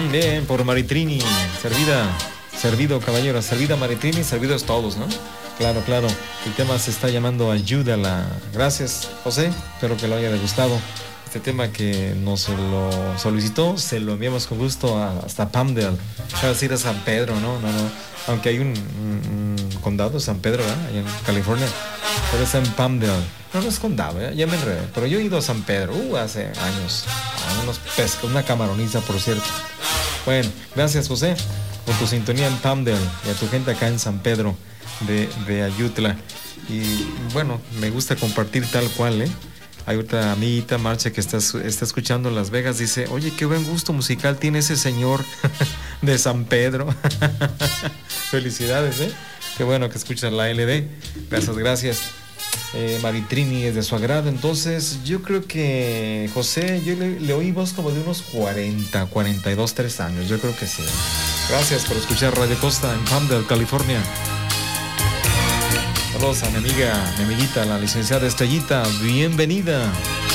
Bien, por Maritrini, servido caballero, servida Maritrini, servidos todos, ¿no? Claro, claro, el tema se está llamando Ayúdala. Gracias, José, espero que lo haya gustado. Este tema que nos lo solicitó, se lo enviamos con gusto hasta Palmdale. Quiero decir a San Pedro, ¿no? Aunque hay un condado, San Pedro, ¿verdad? Allá en California. Pero es en Palmdale. No es condado, ¿eh? Ya me enredé. Pero yo he ido a San Pedro, hace años. A unos pescas, una camaroniza, por cierto. Bueno, gracias, José, por tu sintonía en Palmdale y a tu gente acá en San Pedro de Ayutla. Y bueno, me gusta compartir tal cual, ¿eh? Hay otra amiguita, Marcia, que está escuchando en Las Vegas. Dice, oye, qué buen gusto musical tiene ese señor de San Pedro. Felicidades, ¿eh? Qué bueno que escuchas la LD. Gracias. Maritrini es de su agrado. Entonces, yo creo que José, yo le oí voz como de unos 40, 42, 3 años. Yo creo que sí. Gracias por escuchar Radio Costa en Palmdale, California. Saludos a mi amiguita, la licenciada Estrellita. Bienvenida.